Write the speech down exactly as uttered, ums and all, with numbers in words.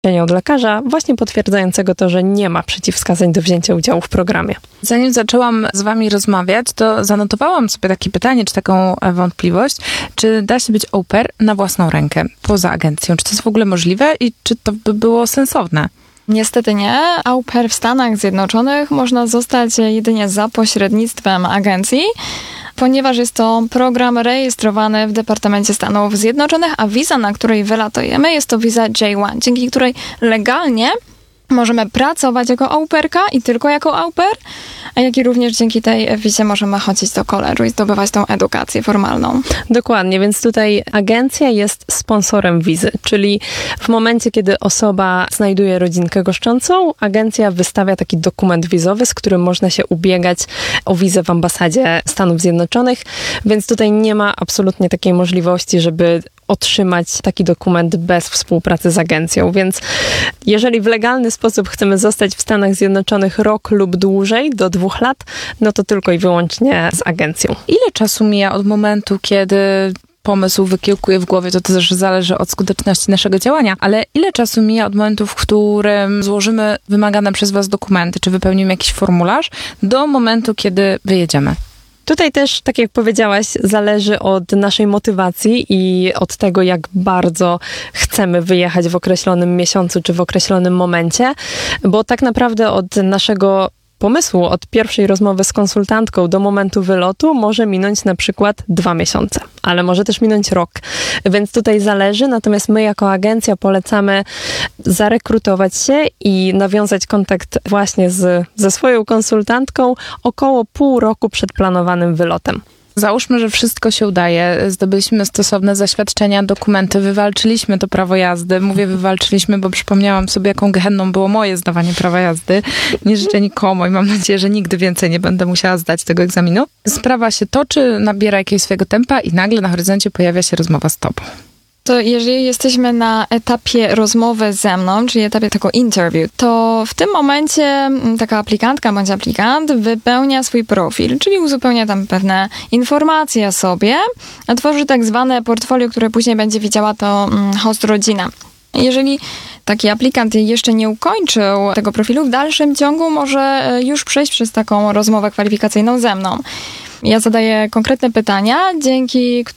od lekarza, właśnie potwierdzającego to, że nie ma przeciwwskazań do wzięcia udziału w programie. Zanim zaczęłam z wami rozmawiać, to zanotowałam sobie takie pytanie, czy taką wątpliwość, czy da się być au pair na własną rękę, poza agencją? Czy to jest w ogóle możliwe i czy to by było sensowne? Niestety nie. Au pair w Stanach Zjednoczonych można zostać jedynie za pośrednictwem agencji, ponieważ jest to program rejestrowany w Departamencie Stanów Zjednoczonych, a wiza, na której wylatujemy, jest to wiza J jeden, dzięki której legalnie możemy pracować jako au pairka i tylko jako au pair, a jak i również dzięki tej wizie możemy chodzić do koledżu i zdobywać tą edukację formalną. Dokładnie, więc tutaj agencja jest sponsorem wizy, czyli w momencie, kiedy osoba znajduje rodzinkę goszczącą, agencja wystawia taki dokument wizowy, z którym można się ubiegać o wizę w ambasadzie Stanów Zjednoczonych, więc tutaj nie ma absolutnie takiej możliwości, żeby otrzymać taki dokument bez współpracy z agencją, więc jeżeli w legalny sposób chcemy zostać w Stanach Zjednoczonych rok lub dłużej, do dwóch lat, no to tylko i wyłącznie z agencją. Ile czasu mija od momentu, kiedy pomysł wykiełkuje w głowie, to też zależy od skuteczności naszego działania, ale ile czasu mija od momentu, w którym złożymy wymagane przez was dokumenty, czy wypełnimy jakiś formularz, do momentu, kiedy wyjedziemy? Tutaj też, tak jak powiedziałaś, zależy od naszej motywacji i od tego, jak bardzo chcemy wyjechać w określonym miesiącu czy w określonym momencie, bo tak naprawdę od naszego pomysłu, od pierwszej rozmowy z konsultantką do momentu wylotu może minąć na przykład dwa miesiące, ale może też minąć rok. Więc tutaj zależy, natomiast my jako agencja polecamy zarekrutować się i nawiązać kontakt właśnie z, ze swoją konsultantką około pół roku przed planowanym wylotem. Załóżmy, że wszystko się udaje. Zdobyliśmy stosowne zaświadczenia, dokumenty, wywalczyliśmy to prawo jazdy. Mówię wywalczyliśmy, bo przypomniałam sobie, jaką gehenną było moje zdawanie prawa jazdy. Nie życzę nikomu i mam nadzieję, że nigdy więcej nie będę musiała zdać tego egzaminu. Sprawa się toczy, nabiera jakiegoś swojego tempa i nagle na horyzoncie pojawia się rozmowa z tobą. To jeżeli jesteśmy na etapie rozmowy ze mną, czyli etapie tego interview, to w tym momencie taka aplikantka bądź aplikant wypełnia swój profil, czyli uzupełnia tam pewne informacje o sobie, a tworzy tak zwane portfolio, które później będzie widziała to host rodzina. Jeżeli taki aplikant jeszcze nie ukończył tego profilu, w dalszym ciągu może już przejść przez taką rozmowę kwalifikacyjną ze mną. Ja zadaję konkretne pytania, dzięki którym